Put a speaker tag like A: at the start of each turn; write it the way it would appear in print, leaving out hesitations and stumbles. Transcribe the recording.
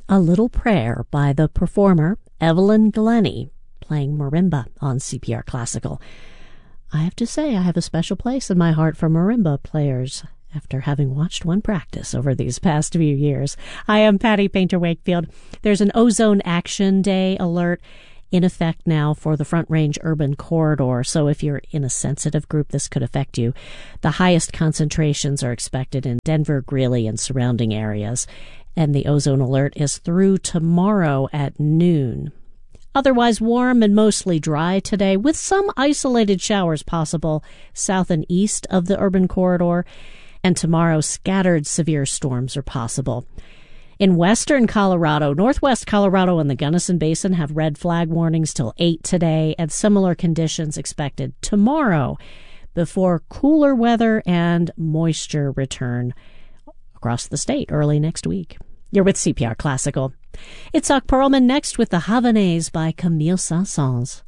A: A Little Prayer by the performer Evelyn Glennie, playing marimba on CPR Classical. I have to say I have a special place in my heart for marimba players after having watched one practice over these past few years. I am Patty Painter Wakefield. There's an Ozone Action Day alert in effect now for the Front Range Urban Corridor, so if you're in a sensitive group, this could affect you. The highest concentrations are expected in Denver, Greeley, and surrounding areas, and the ozone alert is through tomorrow at noon. Otherwise warm and mostly dry today, with some isolated showers possible south and east of the urban corridor, and tomorrow scattered severe storms are possible. In western Colorado, northwest Colorado, and the Gunnison Basin have red flag warnings till 8 today, and similar conditions expected tomorrow before cooler weather and moisture return across the state early next week. You're with CPR Classical. Itzhak Perlman next with the Havanaise by Camille Saint-Saëns.